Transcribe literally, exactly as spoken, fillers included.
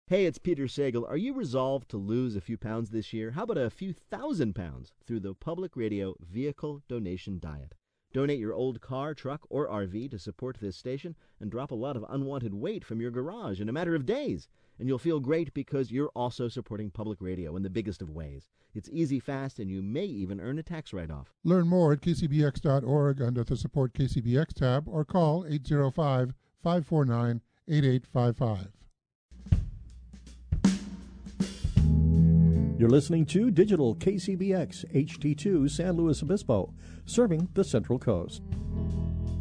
Hey, it's Peter Sagal. Are you resolved to lose a few pounds this year? How about a few thousand pounds through the Public Radio Vehicle Donation Diet? Donate your old car, truck, or R V to support this station and drop a lot of unwanted weight from your garage in a matter of days. And you'll feel great because you're also supporting public radio in the biggest of ways. It's easy, fast, and you may even earn a tax write-off. Learn more at k c b x dot org under the Support K C B X tab or call eight zero five, five four nine, eight eight five five. You're listening to Digital K C B X H D two San Luis Obispo, serving the Central Coast.